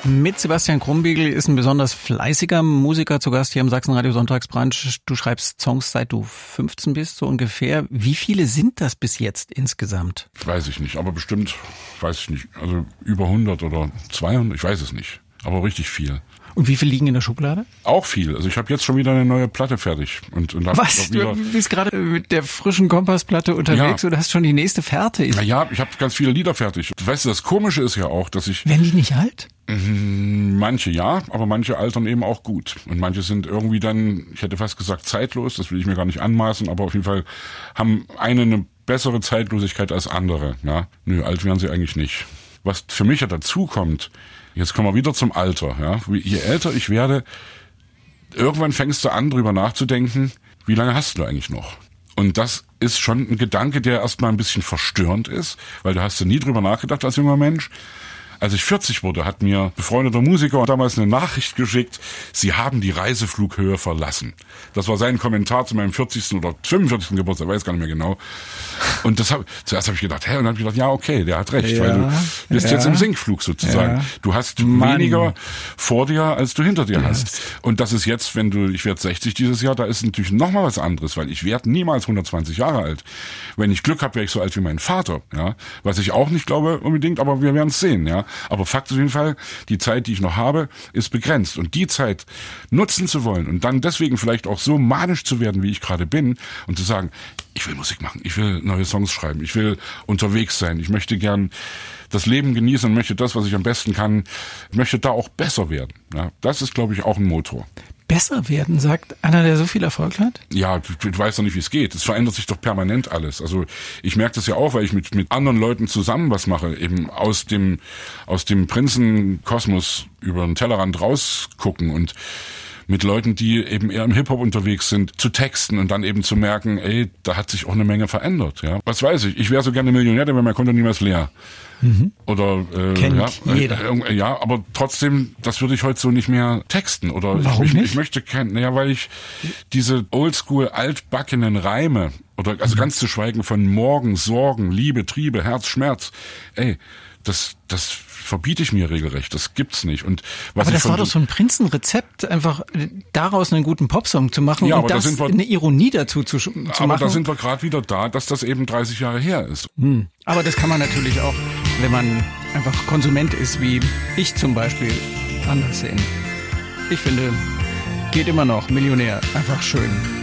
Mit Sebastian Krumbiegel ist ein besonders fleißiger Musiker zu Gast hier im Sachsenradio Sonntagsbrunch. Du schreibst Songs, seit du 15 bist, so ungefähr. Wie viele sind das bis jetzt insgesamt? Weiß ich nicht, aber bestimmt, weiß ich nicht, also über 100 oder 200, ich weiß es nicht, aber richtig viel. Und wie viel liegen in der Schublade? Auch viel. Also ich habe jetzt schon wieder eine neue Platte fertig. Und was? Du bist gerade mit der frischen Kompassplatte unterwegs und hast schon die nächste fertig? Ja, ich habe ganz viele Lieder fertig. Weißt du, das Komische ist ja auch, dass ich... Werden die nicht alt? Manche ja, aber manche altern eben auch gut. Und manche sind irgendwie dann, ich hätte fast gesagt zeitlos, das will ich mir gar nicht anmaßen, aber auf jeden Fall haben eine bessere Zeitlosigkeit als andere. Ja? Nö, alt werden sie eigentlich nicht. Was für mich ja dazu kommt, jetzt kommen wir wieder zum Alter. Ja? Je älter ich werde, irgendwann fängst du an, drüber nachzudenken, wie lange hast du eigentlich noch? Und das ist schon ein Gedanke, der erstmal ein bisschen verstörend ist, weil da hast du nie drüber nachgedacht als junger Mensch. Als ich 40 wurde, hat mir ein befreundeter Musiker damals eine Nachricht geschickt, Sie haben die Reiseflughöhe verlassen. Das war sein Kommentar zu meinem 40. oder 45. Geburtstag, weiß gar nicht mehr genau. Und zuerst habe ich gedacht, und dann habe ich gedacht, ja, okay, der hat recht, weil du bist jetzt im Sinkflug sozusagen. Ja. Du hast weniger vor dir, als du hinter dir hast. Und das ist jetzt, ich werde 60 dieses Jahr, da ist natürlich nochmal was anderes, weil ich werde niemals 120 Jahre alt. Wenn ich Glück habe, wäre ich so alt wie mein Vater, ja. Was ich auch nicht glaube unbedingt, aber wir werden es sehen, ja. Aber Fakt ist auf jeden Fall, die Zeit, die ich noch habe, ist begrenzt. Und die Zeit nutzen zu wollen und dann deswegen vielleicht auch so manisch zu werden, wie ich gerade bin und zu sagen, ich will Musik machen, ich will neue Songs schreiben, ich will unterwegs sein, ich möchte gern das Leben genießen und möchte das, was ich am besten kann, möchte da auch besser werden. Ja, das ist, glaube ich, auch ein Motor. Besser werden, sagt einer, der so viel Erfolg hat? Ja, du weißt doch nicht, wie es geht. Es verändert sich doch permanent alles. Also ich merke das ja auch, weil ich mit anderen Leuten zusammen was mache, eben aus dem Prinzenkosmos über den Tellerrand rausgucken und mit Leuten, die eben eher im Hip-Hop unterwegs sind, zu texten und dann eben zu merken, ey, da hat sich auch eine Menge verändert. Ja, was weiß ich? Ich wäre so gerne Millionär, dann wäre mein Konto niemals leer. Mhm. Oder kennt jeder. Ja, aber trotzdem, das würde ich heute so nicht mehr texten. Oder warum nicht? Ich möchte weil ich diese oldschool altbackenen Reime oder also ganz zu schweigen von Morgen, Sorgen, Liebe, Triebe, Herz, Schmerz. Ey, das verbiete ich mir regelrecht. Das gibt's nicht. Und aber das war doch so ein Prinzenrezept, einfach daraus einen guten Popsong zu machen und das eine Ironie dazu zu machen. Aber da sind wir gerade wieder da, dass das eben 30 Jahre her ist. Aber das kann man natürlich auch, wenn man einfach Konsument ist, wie ich zum Beispiel, anders sehen. Ich finde, geht immer noch Millionär. Einfach schön.